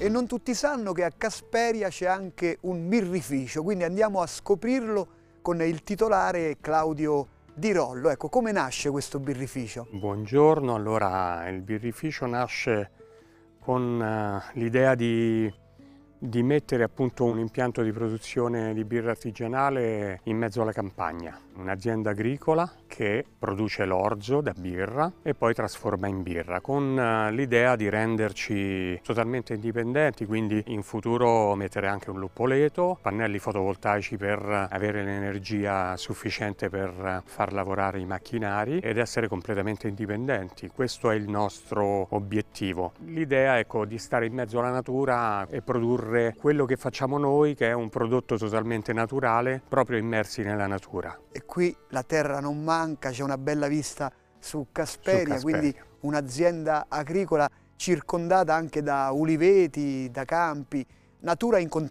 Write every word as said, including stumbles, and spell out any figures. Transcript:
E non tutti sanno che a Casperia c'è anche un birrificio, quindi andiamo a scoprirlo con il titolare Claudio Di Rollo. Ecco, come nasce questo birrificio? Buongiorno, allora il birrificio nasce con uh, l'idea di, di mettere appunto un impianto di produzione di birra artigianale in mezzo alla campagna, un'azienda agricola che produce l'orzo da birra e poi trasforma in birra, con uh, l'idea di renderci totalmente indipendenti, quindi in futuro mettere anche un luppoleto, pannelli fotovoltaici per avere l'energia sufficiente per far lavorare i macchinari ed essere completamente indipendenti. Questo è il nostro obiettivo. L'idea è ecco, di stare in mezzo alla natura e produrre quello che facciamo noi, che è un prodotto totalmente naturale, proprio immersi nella natura. E qui la terra non manca, c'è una bella vista su Casperia, Su Casperia. Quindi un'azienda agricola circondata anche da uliveti, da campi, natura in